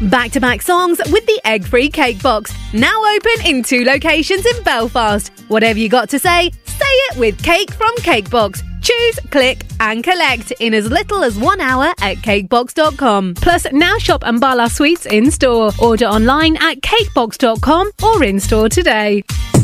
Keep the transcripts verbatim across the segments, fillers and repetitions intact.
Back-to-back songs with the egg-free cake box. Now open in two locations in Belfast. Whatever you got to say, say it with Cake from Cakebox. Choose, click and collect in as little as one hour at cakebox dot com. Plus, now shop Ambala Sweets in-store. Order online at cakebox dot com or in-store today.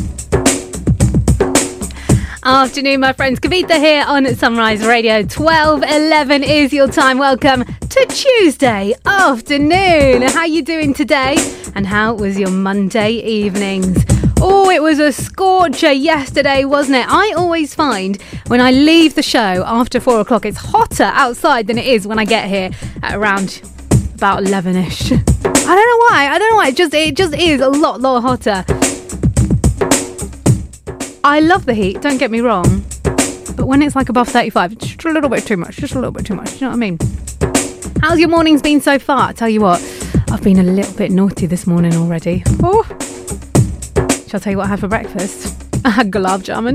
Afternoon, my friends. Kavita here on Sunrise Radio. twelve eleven is your time. Welcome to Tuesday afternoon. How you doing today? And how was your Monday evenings? Oh, it was a scorcher yesterday, wasn't it? I always find when I leave the show after four o'clock, it's hotter outside than it is when I get here at around about eleven-ish. I don't know why. I don't know why. It just, it just is a lot, lot hotter. I love the heat, don't get me wrong. But when it's like above thirty-five, it's just a little bit too much. Just a little bit too much. You know what I mean? How's your mornings been so far? I tell you what, I've been a little bit naughty this morning already. Oh. Shall I tell you what I had for breakfast? I had gulab jamun.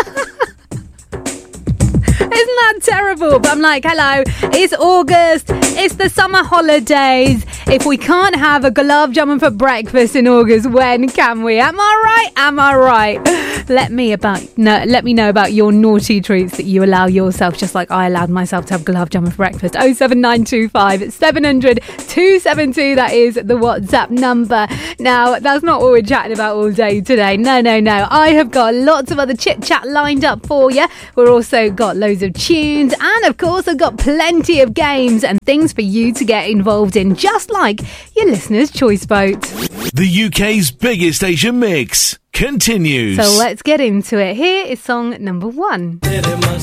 Isn't that terrible? But I'm like, hello, it's August, it's the summer holidays. If we can't have a gulab jamun for breakfast in August, when can we? Am I right? Am I right? Let me about no, let me know about your naughty treats that you allow yourself, just like I allowed myself to have gulab jamun for breakfast. oh seven nine two five seven hundred two seven two, that is the WhatsApp number. Now, that's not what we're chatting about all day today. No, no, no. I have got lots of other chit-chat lined up for you. We've also got loads of tunes, and of course I've got plenty of games and things for you to get involved in, just like your listener's choice vote. The U K's biggest Asian mix continues. So let's get into it. Here is song number one.